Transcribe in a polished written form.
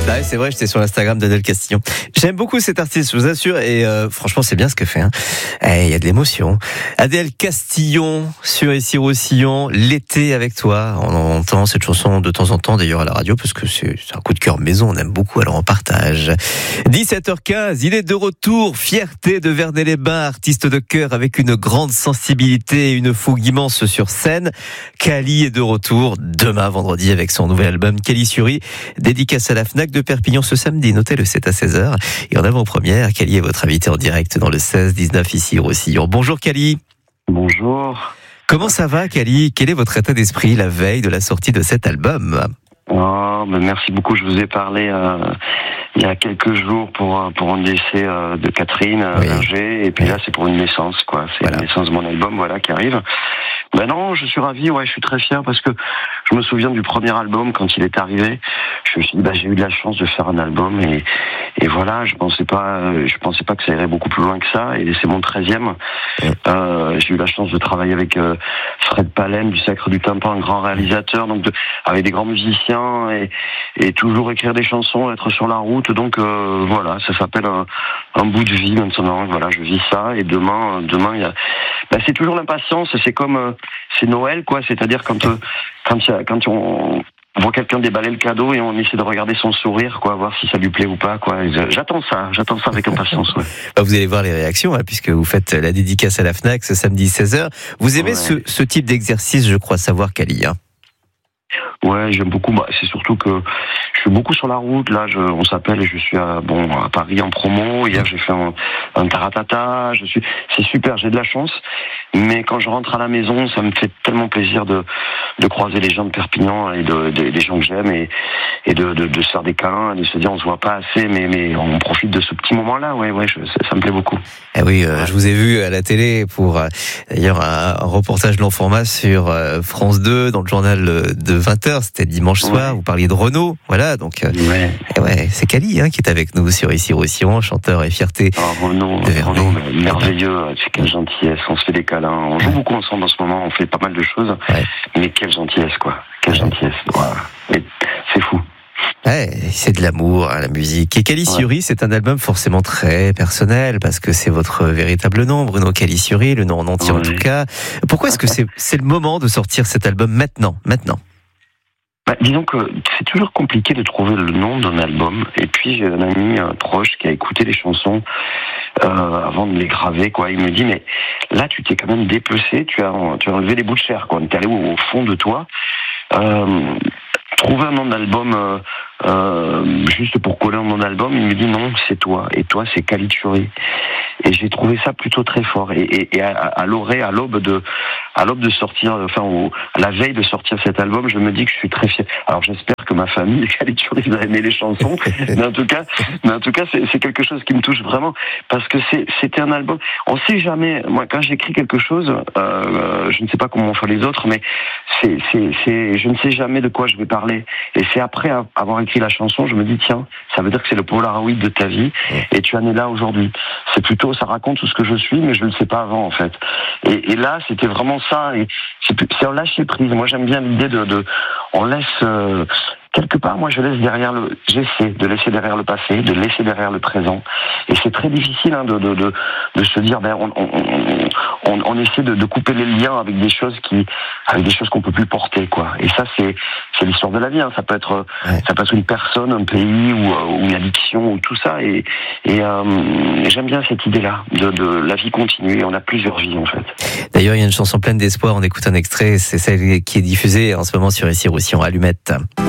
Ouais, c'est vrai, j'étais sur l'Instagram d'Adèle Castillon. J'aime beaucoup cet artiste, je vous assure, et franchement, c'est bien ce qu'elle fait. Il y a de l'émotion. Adèle Castillon sur Ici Roussillon, l'été avec toi. On entend cette chanson de temps en temps, d'ailleurs à la radio, parce que c'est un coup de cœur maison, on aime beaucoup, alors on partage. 17h15, il est de retour, fierté de Vernet-les-Bains, artiste de cœur avec une grande sensibilité et une fougue immense sur scène. Kali est de retour demain vendredi avec son nouvel album Kali Suri, dédicace à la Fnac de Perpignan ce samedi, notez le 7 à 16h. Et en avant-première, Kali est votre invité en direct dans le 16-19 ici Roussillon. Bonjour Kali. Bonjour. Comment ça va Kali? Quel est votre état d'esprit la veille de la sortie de cet album? Merci beaucoup, je vous ai parlé il y a quelques jours pour un décès de Catherine Ringer, et puis là c'est pour une naissance, quoi. C'est la naissance de mon album, qui arrive. Non, je suis ravi, je suis très fier parce que je me souviens du premier album quand il est arrivé. Je me suis dit, j'ai eu de la chance de faire un album et voilà, je pensais pas que ça irait beaucoup plus loin que ça, et c'est mon 13e. J'ai eu la chance de travailler avec Fred Palem du Sacre du Tympan, un grand réalisateur, donc avec des grands musiciens et toujours écrire des chansons, être sur la route. Donc ça s'appelle un bout de vie maintenant. Voilà, je vis ça, et demain il y a c'est toujours l'impatience. C'est comme c'est Noël, quoi. C'est-à-dire quand on voit quelqu'un déballer le cadeau et on essaie de regarder son sourire, voir si ça lui plaît ou pas, quoi. J'attends ça avec impatience. Vous allez voir les réactions, puisque vous faites la dédicace à la Fnac ce samedi 16h. Vous aimez ce type d'exercice, je crois savoir, Kali. Ouais, j'aime beaucoup. C'est surtout que je suis beaucoup sur la route. Là, on s'appelle et je suis à Paris en promo. Hier, j'ai fait un taratata. C'est super. J'ai de la chance. Mais quand je rentre à la maison, ça me fait tellement plaisir de croiser les gens de Perpignan et des gens que j'aime et de se faire des câlins, et de se dire on se voit pas assez, mais on profite de ce petit moment-là. Ça me plaît beaucoup. Je vous ai vu à la télé pour d'ailleurs un reportage long format sur France 2 dans le journal de 20h. C'était dimanche soir. Vous parliez de Renaud. Voilà, donc c'est Kali qui est avec nous sur Ici Roussillon, chanteur et fierté. Renaud, merveilleux. C'est quelle gentillesse. On se fait des câlins. On joue beaucoup ensemble en ce moment. On fait pas mal de choses. Mais quelle gentillesse, quoi. Quelle gentillesse. C'est fou. C'est de l'amour, la musique. Et Kali Suri, c'est un album forcément très personnel, parce que c'est votre véritable nom, Bruno Kali Suri, le nom en entier en tout cas. Pourquoi est-ce que c'est le moment de sortir cet album maintenant? Disons que c'est toujours compliqué de trouver le nom d'un album. Et puis j'ai un ami proche qui a écouté les chansons avant de les graver, quoi. Il me dit, mais là tu t'es quand même dépecé, tu as enlevé des bouts de chair, quoi. T'es allé au fond de toi. Trouver un nom d'album juste pour coller un nom d'album, il me dit non, c'est toi, et toi c'est Kali Suri. Et j'ai trouvé ça plutôt très fort. Et à l'aube de sortir, à la veille de sortir cet album, je me dis que je suis très fier. Alors j'espère que ma famille, Kali Suri, va aimer les chansons, mais en tout cas, c'est quelque chose qui me touche vraiment, parce que c'était un album. On sait jamais. Moi, quand j'écris quelque chose, je ne sais pas comment on fait les autres, mais je ne sais jamais de quoi je vais parler. Et c'est après avoir écrit la chanson, je me dis tiens, ça veut dire que c'est le Polaroid de ta vie, et tu en es là aujourd'hui. C'est plutôt, ça raconte tout ce que je suis, mais je ne le sais pas avant, en fait. Et là, c'était vraiment ça. Et c'est un lâcher prise. Moi, j'aime bien l'idée on laisse quelque part. Moi, j'essaie de laisser derrière le passé, de laisser derrière le présent. Et c'est très difficile de se dire, on essaie de couper les liens avec des choses qu'on peut plus porter, quoi. Et ça, c'est l'histoire de la vie. Ça peut être une personne, un pays ou une addiction ou tout ça. Et j'aime bien cette idée-là de la vie continue. Et on a plusieurs vies, en fait. D'ailleurs, il y a une chanson pleine d'espoir. On écoute un extrait. C'est celle qui est diffusée en ce moment sur Ici Roussillon, Allumette.